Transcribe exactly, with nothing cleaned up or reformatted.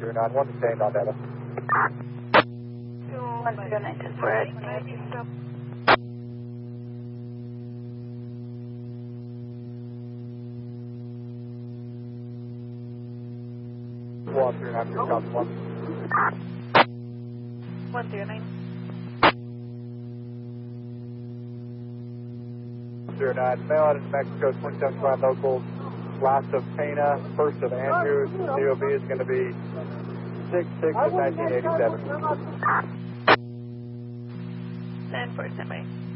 zero nine one, sustained on data. one zero nine ten four eight. One zero nine three, copy one. one zero nine. zero nine, mail out in Mexico, twenty seventy-five locals, last of Pena, first of Andrews, C O B is going to be six six of nineteen eighty-seven. ten four, ten by.